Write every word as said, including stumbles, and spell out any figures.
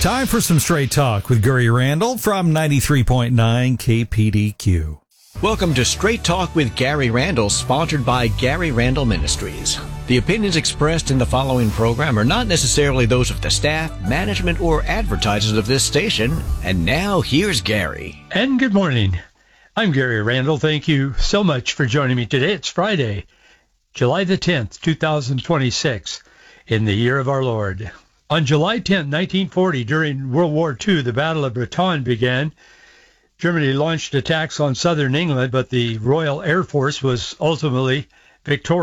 Time for some straight talk with Gary Randall from ninety-three point nine K P D Q. Welcome to Straight Talk with Gary Randall, sponsored by Gary Randall Ministries. The opinions expressed in the following program are not necessarily those of the staff, management, or advertisers of this station. And now, here's Gary. And good morning. I'm Gary Randall. Thank you so much for joining me today. It's Friday, July the tenth, two thousand twenty-six, in the year of our Lord. On July tenth, nineteen forty, during World War Two, the Battle of Bataan began. Germany launched attacks on southern England, but the Royal Air Force was ultimately victorious.